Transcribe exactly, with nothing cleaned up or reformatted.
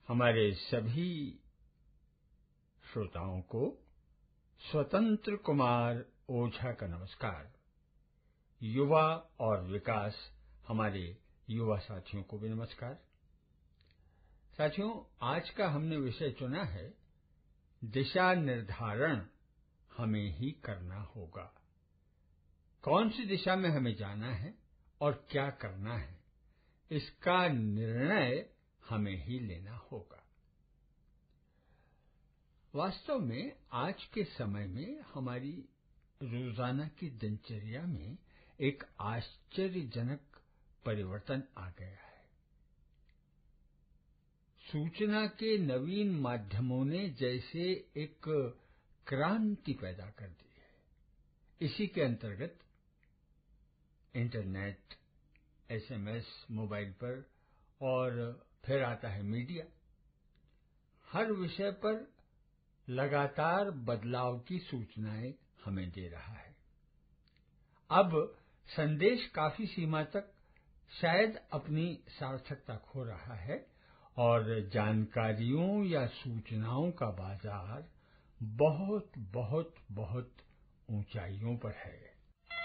हमारे सभी श्रोताओं को स्वतंत्र कुमार ओझा का नमस्कार। युवा और विकास हमारे युवा साथियों को भी नमस्कार। साथियों, आज का हमने विषय चुना है दिशा निर्धारण हमें ही करना होगा। कौन सी दिशा में हमें जाना है और क्या करना है, इसका निर्णय हमें ही लेना होगा। वास्तव में आज के समय में हमारी रोजाना की दिनचर्या में एक आश्चर्यजनक परिवर्तन आ गया है। सूचना के नवीन माध्यमों ने जैसे एक क्रांति पैदा कर दी है। इसी के अंतर्गत इंटरनेट, एसएमएस, मोबाइल पर और फिर आता है मीडिया। हर विषय पर लगातार बदलाव की सूचनाएं हमें दे रहा है। अब संदेश काफी सीमा तक शायद अपनी सार्थकता खो रहा है और जानकारियों या सूचनाओं का बाजार बहुत बहुत बहुत ऊंचाइयों पर है।